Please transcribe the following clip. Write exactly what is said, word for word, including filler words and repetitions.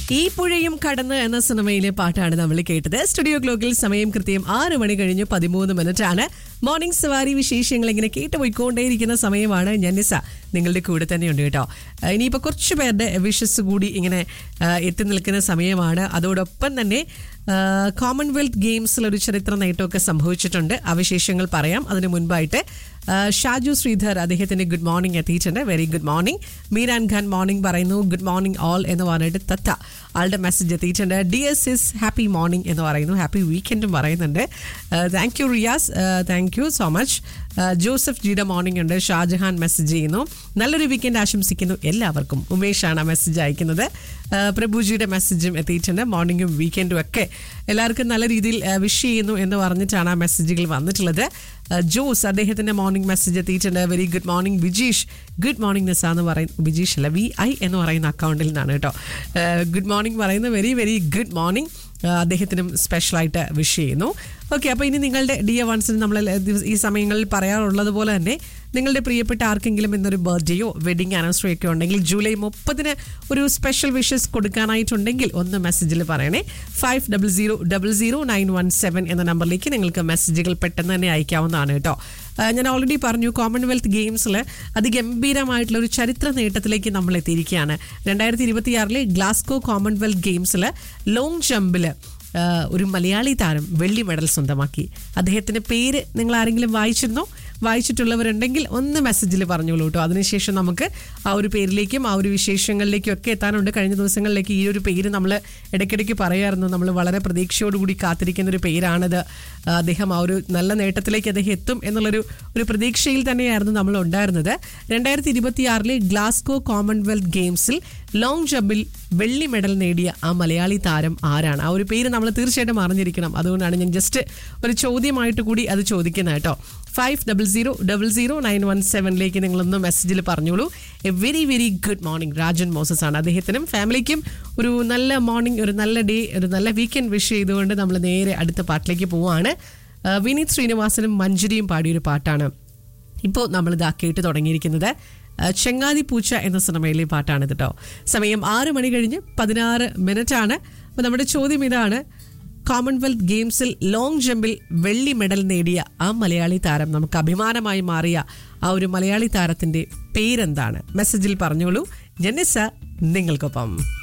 ഈ പുഴയും കടന്ന് എന്ന സിനിമയിലെ പാട്ടാണ് നമ്മൾ കേട്ടത്. സ്റ്റുഡിയോ ക്ലോക്കിൽ സമയം കൃത്യം ആറ് മണി കഴിഞ്ഞ് പതിമൂന്ന് മിനിറ്റ് ആണ്. മോർണിംഗ് സവാരി വിശേഷങ്ങൾ ഇങ്ങനെ കേട്ടുപോയിക്കൊണ്ടേയിരിക്കുന്ന സമയമാണ്. ഞാൻ നിസ നിങ്ങളുടെ കൂടെ തന്നെയുണ്ട് കേട്ടോ. ഇനിയിപ്പോൾ കുറച്ച് പേരുടെ വിഷസ് കൂടി ഇങ്ങനെ എത്തി നിൽക്കുന്ന സമയമാണ്. അതോടൊപ്പം തന്നെ കോമൺവെൽത്ത് ഗെയിംസിൽ ഒരു ചരിത്ര നേട്ടമൊക്കെ സംഭവിച്ചിട്ടുണ്ട്. ആ വിശേഷങ്ങൾ പറയാം. അതിന് മുൻപായിട്ട് ഷാജു ശ്രീധർ അദ്ദേഹത്തിന്റെ ഗുഡ് മോർണിംഗ് എത്തിയിട്ടുണ്ട്. Very good morning. Meeran Khan morning പറയുന്നു. ഗുഡ് മോർണിംഗ് ഓൾ എന്ന് പറഞ്ഞിട്ട് തത്ത ആളുടെ മെസ്സേജ് എത്തിയിട്ടുണ്ട്. D S is happy morning എന്ന് പറയുന്നു. ഹാപ്പി വീക്കെൻഡും പറയുന്നുണ്ട്. Thank you Riyas, thank you so much. Joseph ജിയുടെ മോർണിംഗ് ഉണ്ട്. ഷാജഹാൻ മെസ്സേജ് ചെയ്യുന്നു. നല്ലൊരു വീക്കെൻഡ് ആശംസിക്കുന്നു എല്ലാവർക്കും. ഉമേഷാണ് മെസ്സേജ് അയക്കുന്നത്. പ്രഭുജിയുടെ മെസ്സേജും എത്തിയിട്ടുണ്ട്. മോർണിംഗും വീക്കെൻഡും ഒക്കെ എല്ലാവർക്കും നല്ല രീതിയിൽ വിഷ് ചെയ്യുന്നു എന്ന് പറഞ്ഞിട്ടാണ് ആ മെസ്സേജുകൾ വന്നിട്ടുള്ളത്. ജോസ് അദ്ദേഹത്തിന്റെ മോർണിംഗ് മെസ്സേജ് എത്തിയിട്ടുണ്ട്. Very good morning Bijeesh. Good morning നിസ എന്ന് പറയുന്നു. ബിജീഷ് അല്ല, വി ഐ എന്ന് പറയുന്ന അക്കൗണ്ടിൽ നിന്നാണ് കേട്ടോ ഗുഡ് മോർണിംഗ് പറയുന്നത്. Very very good morning. അദ്ദേഹത്തിനും സ്പെഷ്യലായിട്ട് വിഷ് ചെയ്യുന്നു. ഓക്കെ, അപ്പോൾ ഇനി നിങ്ങളുടെ ഡിയർ വൺസിന് നമ്മൾ ഈ സമയങ്ങളിൽ പറയാറുള്ളത് പോലെ തന്നെ നിങ്ങളുടെ പ്രിയപ്പെട്ട ആർക്കെങ്കിലും ഇന്നൊരു ബർത്ത്ഡേയോ വെഡിങ് ആനിവേഴ്സറി ഒക്കെ ഉണ്ടെങ്കിൽ ജൂലൈ മുപ്പതിന് ഒരു സ്പെഷ്യൽ വിഷസ് കൊടുക്കാനായിട്ടുണ്ടെങ്കിൽ ഒന്ന് മെസ്സേജിൽ പറയണേ. Five double zero double zero nine one seven എന്ന നമ്പറിലേക്ക് നിങ്ങൾക്ക് മെസ്സേജുകൾ പെട്ടെന്ന് തന്നെ അയക്കാവുന്നതാണ് കേട്ടോ. ഞാൻ ഓൾറെഡി പറഞ്ഞു, കോമൺവെൽത്ത് ഗെയിംസിൽ അതിഗംഭീരമായിട്ടുള്ള ഒരു ചരിത്ര നേട്ടത്തിലേക്ക് നമ്മൾ എത്തിയിരിക്കുകയാണ്. രണ്ടായിരത്തി ഇരുപത്തിയാറിലെ ഗ്ലാസ്കോ കോമൺവെൽത്ത് ഗെയിംസിൽ ലോങ് ജമ്പിൽ ഒരു മലയാളി താരം വെള്ളി മെഡൽ സ്വന്തമാക്കി. അദ്ദേഹത്തിന്റെ പേര് നിങ്ങൾ ആരെങ്കിലും വായിച്ചിരുന്നോ? വായിച്ചിട്ടുള്ളവരുണ്ടെങ്കിൽ ഒന്ന് മെസ്സേജിൽ പറഞ്ഞോളൂ കേട്ടോ. അതിനുശേഷം നമുക്ക് ആ ഒരു പേരിലേക്കും ആ ഒരു വിശേഷങ്ങളിലേക്കും ഒക്കെ എത്താനുണ്ട്. കഴിഞ്ഞ ദിവസങ്ങളിലേക്ക് ഈ ഒരു പേര് നമ്മൾ ഇടയ്ക്കിടയ്ക്ക് പറയായിരുന്നു. നമ്മൾ വളരെ പ്രതീക്ഷയോടുകൂടി കാത്തിരിക്കുന്ന ഒരു പേരാണത്. അദ്ദേഹം ആ ഒരു നല്ല നേട്ടത്തിലേക്ക് അദ്ദേഹം എത്തും എന്നുള്ളൊരു ഒരു പ്രതീക്ഷയിൽ തന്നെയായിരുന്നു നമ്മൾ ഉണ്ടായിരുന്നത്. രണ്ടായിരത്തി ഇരുപത്തിയാറിലെ ഗ്ലാസ്കോ കോമൺവെൽത്ത് ഗെയിംസിൽ ലോങ് ജമ്പിൽ വെള്ളി മെഡൽ നേടിയ ആ മലയാളി താരം ആരാണ്? ആ ഒരു പേര് നമ്മൾ തീർച്ചയായിട്ടും അറിഞ്ഞിരിക്കണം. അതുകൊണ്ടാണ് ഞാൻ ജസ്റ്റ് ഒരു ചോദ്യമായിട്ട് കൂടി അത് ചോദിക്കുന്നത് കേട്ടോ. Five double zero double zero nine one സെവനിലേക്ക് നിങ്ങളൊന്ന് മെസ്സേജിൽ പറഞ്ഞോളൂ. A very very good morning. Rajan Moses ആണ്. അദ്ദേഹത്തിനും ഫാമിലിക്കും ഒരു നല്ല മോർണിംഗ്, ഒരു നല്ല ഡേ, ഒരു നല്ല വീക്കെൻഡ് വിഷ് ചെയ്തുകൊണ്ട് നമ്മൾ നേരെ അടുത്ത പാട്ടിലേക്ക് പോവുകയാണ്. വിനീത് ശ്രീനിവാസനും മഞ്ജരിയും പാടിയൊരു പാട്ടാണ് ഇപ്പോൾ നമ്മളിതാ കേട്ട് തുടങ്ങിയിരിക്കുന്നത്. ചെങ്ങാതി പൂച്ച എന്ന സിനിമയിലെ പാട്ടാണ് കേട്ടോ. സമയം ആറ് മണി കഴിഞ്ഞ് പതിനാറ് മിനിറ്റ് ആണ്. അപ്പോൾ നമ്മുടെ ചോദ്യം ഇതാണ്: കോമൺവെൽത്ത് ഗെയിംസിൽ ലോങ് ജമ്പിൽ വെള്ളി മെഡൽ നേടിയ ആ മലയാളി താരം, നമുക്ക് അഭിമാനമായി മാറിയ ആ ഒരു മലയാളി താരത്തിന്റെ പേരെന്താണ്? മെസ്സേജിൽ പറഞ്ഞോളൂ. ജെന്നിസ നിങ്ങൾക്കൊപ്പം.